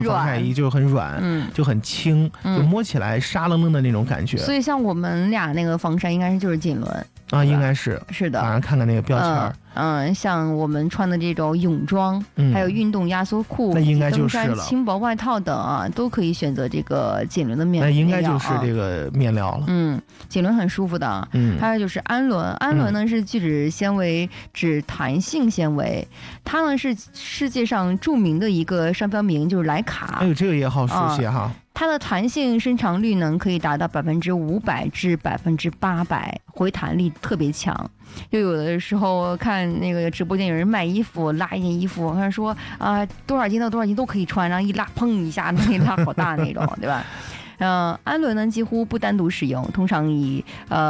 防晒衣，就是很软，就很轻，就摸起来沙愣愣的那种感觉。 所以像我们俩那个防晒应该就是锦纶啊，应该是的。 马上看看那个标签。 像我们穿的这种泳装，还有运动压缩裤、 那应该就是登山轻薄外套等啊，都可以选择这个锦纶的面料。 那应该就是这个面料了。 锦纶很舒服的。还有就是氨纶，氨纶呢是聚酯纤维，指弹性纤维，它呢是世界上著名的一个商标名，就是徕卡。 哎呦，这个也好熟悉哈。 它的弹性伸长率呢可以达到500%至800%，回弹力特别强。就有的时候看那个直播间有人卖衣服，拉一件衣服，他说多少斤到多少斤都可以穿，然后一拉砰一下，那拉好大那种，对吧？氨纶呢几乎不单独使用，通常以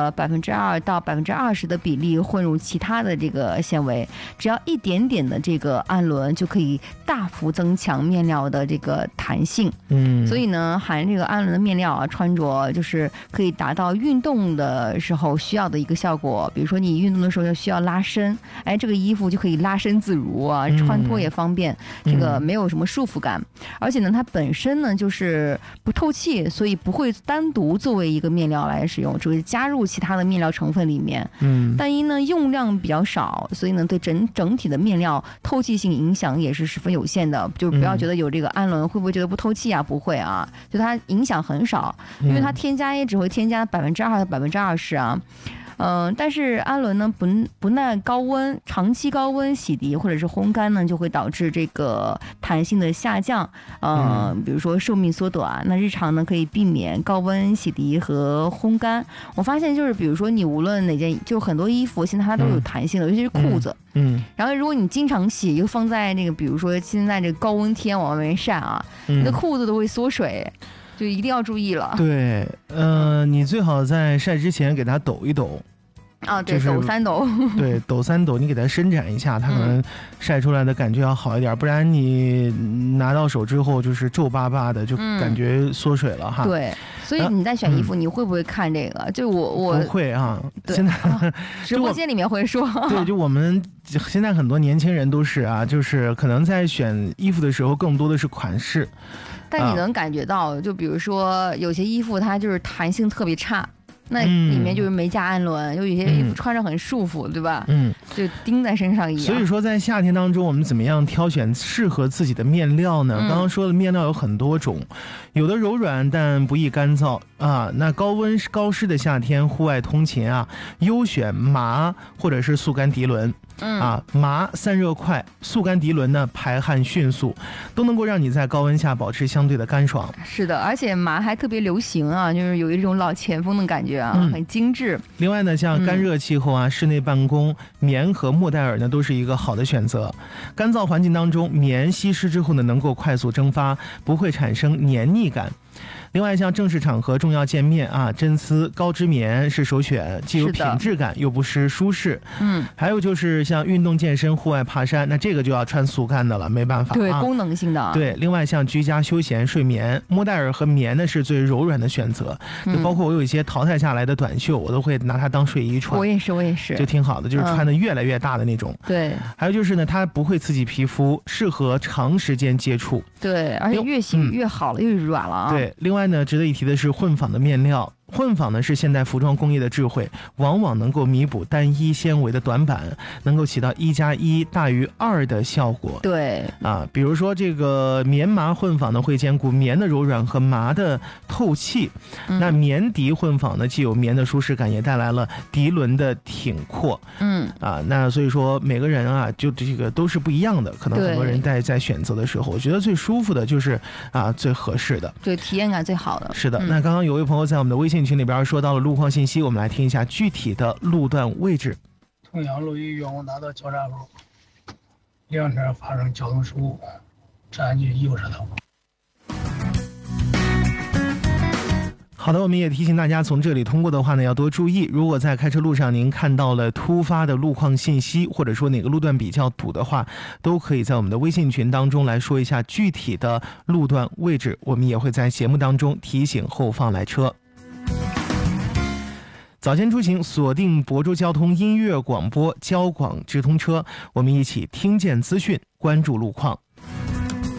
2%到20%的比例混入其他的这个纤维，只要一点点的这个氨纶就可以大幅增强面料的这个弹性。所以呢，含这个氨纶的面料啊，穿着就是可以达到运动的时候需要的一个效果。比如说你运动的时候需要拉伸，哎，这个衣服就可以拉伸自如啊，穿脱也方便，这个没有什么束缚感。而且呢，它本身呢就是不透气，所以不会单独作为一个面料来使用，只会加入其他的面料成分里面。但因呢用量比较少，所以呢对整体的面料透气性影响也是十分有限的。就是不要觉得有这个氨纶会不会觉得不透气啊？不会啊，就它影响很少，因为它添加也只会添加2%到20%啊。但是氨纶呢不耐高温，长期高温洗涤或者是烘干呢，就会导致这个弹性的下降。比如说寿命缩短。那日常呢可以避免高温洗涤和烘干。我发现就是比如说你无论哪件，就很多衣服现在它都有弹性的，尤其是裤子。然后如果你经常洗，又放在那个比如说现在这个高温天往外面晒啊，你的裤子都会缩水。就一定要注意了。 对，你最好在晒之前给它抖一抖。 对，抖3抖。 对，抖3抖，你给它伸展一下，它可能晒出来的感觉要好一点，不然你拿到手之后就是皱巴巴的，就感觉缩水了哈。 对，所以你在选衣服，你会不会看这个？就我不会啊，现在直播间里面会说。 对，就我们现在很多年轻人都是啊，就是可能在选衣服的时候，更多的是款式。 但你能感觉到，就比如说有些衣服它就是弹性特别差，那里面就是没加氨纶，有些衣服穿着很束缚，对吧？就钉在身上一样。 所以说在夏天当中，我们怎么样挑选适合自己的面料呢？刚刚说的面料有很多种，有的柔软但不易干燥啊。那高温高湿的夏天，户外通勤啊，优选麻或者是速干涤纶。麻散热快，速干涤纶呢排汗迅速，都能够让你在高温下保持相对的干爽。 是的，而且麻还特别流行啊，就是有一种老前锋的感觉啊，很精致。 另外呢，像干热气候啊，室内办公，棉和莫代尔呢都是一个好的选择。干燥环境当中，棉吸湿之后呢，能够快速蒸发，不会产生黏腻感。另外像正式场合重要见面啊，真丝高织棉是首选，既有品质感又不失舒适。还有就是像运动健身、户外爬山，那这个就要穿速干的了，没办法。 对，功能性的。 对，另外像居家休闲睡眠，莫代尔和棉呢是最柔软的选择。就包括我有一些淘汰下来的短袖，我都会拿它当睡衣穿。 我也是， 就挺好的，就是穿的越来越大的那种。 对。 还有就是呢，它不会刺激皮肤，适合长时间接触。 对，而且越洗越好了，越软了啊。 对，另外呢，值得一提的是混纺的面料。混纺呢是现代服装工业的智慧，往往能够弥补单一纤维的短板，能够起到1+1大于2的效果。 对啊，比如说这个棉麻混纺呢会兼顾棉的柔软和麻的透气。那棉涤混纺呢既有棉的舒适感，也带来了涤纶的挺阔。那所以说每个人啊就这个都是不一样的，可能很多人在选择的时候，我觉得最舒服的就是最合适的， 对，体验感最好的。 是的。那刚刚有位朋友在我们的微信群里边说到了路况信息，我们来听一下具体的路段位置。 同阳路与远工大道交叉口两侧发生交通事故，占据右车道。 好的，我们也提醒大家，从这里通过的话呢，要多注意。如果在开车路上您看到了突发的路况信息，或者说哪个路段比较堵的话，都可以在我们的微信群当中来说一下具体的路段位置，我们也会在节目当中提醒后方来车。早间出行，锁定亳州交通音乐广播交广直通车，我们一起听见资讯，关注路况。